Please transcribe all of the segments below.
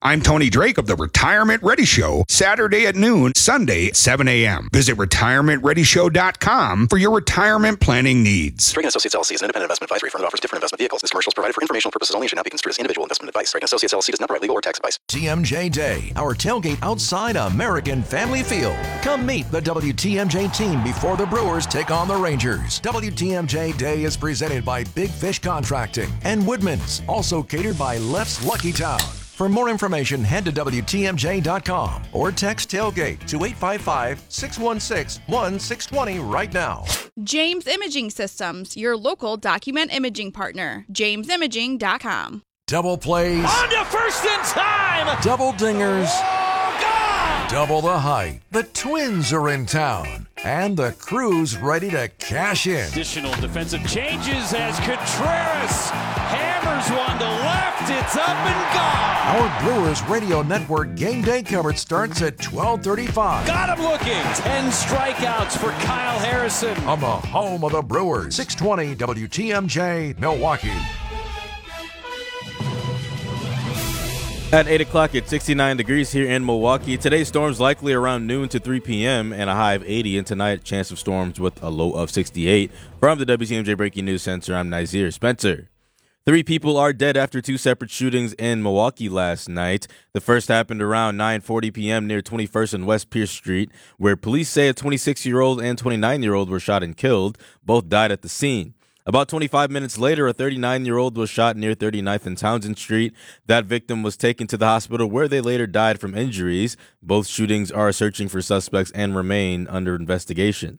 I'm Tony Drake of the Retirement Ready Show, Saturday at noon, Sunday at 7 a.m. Visit retirementreadyshow.com for your retirement planning needs. Drake & Associates LLC is an independent investment advisory firm that offers different investment vehicles. This commercial is provided for informational purposes only and should not be construed as individual investment advice. Drake & Associates LLC does not provide legal or tax advice. TMJ Day, our tailgate outside American Family Field. Come meet the WTMJ team before the Brewers take on the Rangers. WTMJ Day is presented by Big Fish Contracting and Woodman's, also catered by Left's Lucky Town. For more information, head to WTMJ.com or text tailgate to 855-616-1620 right now. James Imaging Systems, your local document imaging partner. JamesImaging.com. Double plays. On to first in time. Double dingers. Oh, God. Double the hype. The Twins are in town. And the crew's ready to cash in. Additional defensive changes as Contreras hammers one to left. It's up and gone. Our Brewers Radio Network game day coverage starts at 12:35. Got him looking. 10 strikeouts for Kyle Harrison. On the home of the Brewers, 620 WTMJ, Milwaukee. At 8 o'clock, it's 69 degrees here in Milwaukee. Today's storms likely around noon to 3 p.m. and a high of 80. And tonight, chance of storms with a low of 68. From the WTMJ Breaking News Center, I'm Nazir Spencer. 3 people are dead after 2 separate shootings in Milwaukee last night. The first happened around 9:40 p.m. near 21st and West Pierce Street, where police say a 26-year-old and 29-year-old were shot and killed. Both died at the scene. About 25 minutes later, a 39-year-old was shot near 39th and Townsend Street. That victim was taken to the hospital where they later died from injuries. Both shootings are searching for suspects and remain under investigation.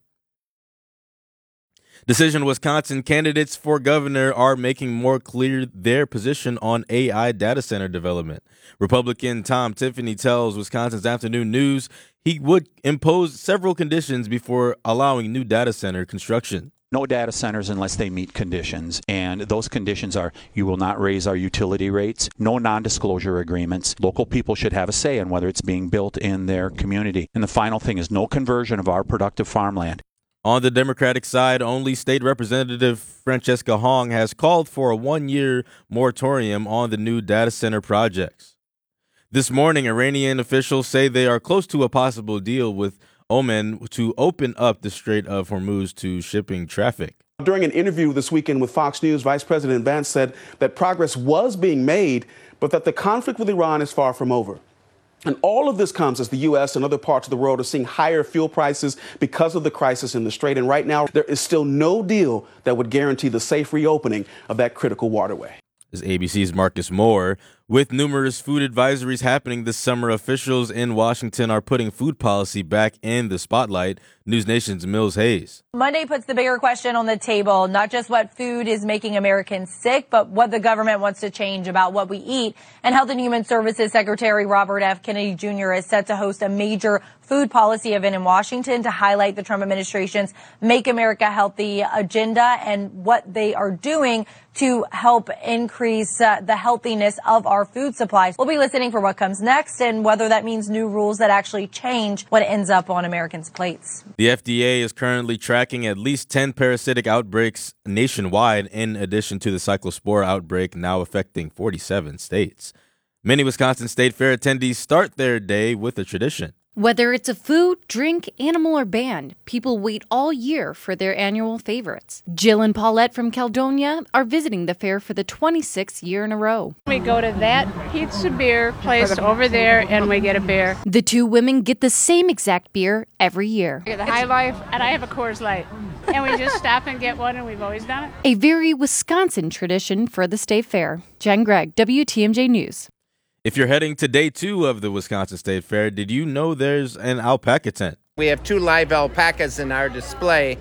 Decision Wisconsin candidates for governor are making more clear their position on AI data center development. Republican Tom Tiffany tells Wisconsin's Afternoon News he would impose several conditions before allowing new data center construction. No data centers unless they meet conditions, and those conditions are you will not raise our utility rates, no non-disclosure agreements, local people should have a say in whether it's being built in their community, and the final thing is no conversion of our productive farmland. On the Democratic side, only State Representative Francesca Hong has called for a 1-year moratorium on the new data center projects. This morning, Iranian officials say they are close to a possible deal with Oman to open up the Strait of Hormuz to shipping traffic. During an interview this weekend with Fox News, Vice President Vance said that progress was being made, but that the conflict with Iran is far from over. And all of this comes as the U.S. and other parts of the world are seeing higher fuel prices because of the crisis in the Strait. And right now, there is still no deal that would guarantee the safe reopening of that critical waterway. This is ABC's Marcus Moore. With numerous food advisories happening this summer, officials in Washington are putting food policy back in the spotlight. News Nation's Mills Hayes. Monday puts the bigger question on the table, not just what food is making Americans sick, but what the government wants to change about what we eat. And Health and Human Services Secretary Robert F. Kennedy Jr. is set to host a major food policy event in Washington to highlight the Trump administration's Make America Healthy agenda and what they are doing to help increase the healthiness of our food supplies. We'll be listening for what comes next and whether that means new rules that actually change what ends up on Americans' plates. The FDA is currently tracking at least 10 parasitic outbreaks nationwide, in addition to the cyclospora outbreak now affecting 47 states. Many Wisconsin State Fair attendees start their day with a tradition. Whether it's a food, drink, animal, or band, people wait all year for their annual favorites. Jill and Paulette from Caledonia are visiting the fair for the 26th year in a row. We go to that pizza beer place over there and we get a beer. The two women get the same exact beer every year. I get the High Life and I have a Coors Light. And we just stop and get one and we've always done it. A very Wisconsin tradition for the State Fair. Jen Gregg, WTMJ News. If you're heading to day 2 of the Wisconsin State Fair, did you know there's an alpaca tent? We have 2 live alpacas in our display,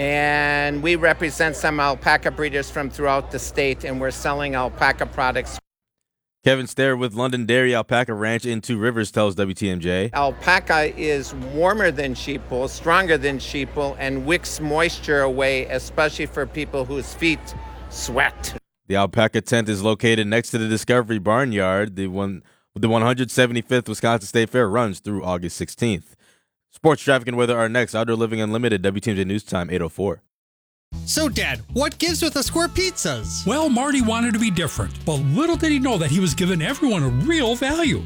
and we represent some alpaca breeders from throughout the state, and we're selling alpaca products. Kevin Stair with London Dairy Alpaca Ranch in Two Rivers tells WTMJ. Alpaca is warmer than sheepwool, stronger than sheepwool, and wicks moisture away, especially for people whose feet sweat. The alpaca tent is located next to the Discovery Barnyard. The 175th Wisconsin State Fair runs through August 16th. Sports, traffic, and weather are next. Outdoor Living Unlimited, WTMJ News Time, 8:04. So, Dad, what gives with the square pizzas? Well, Marty wanted to be different, but little did he know that he was giving everyone a real value.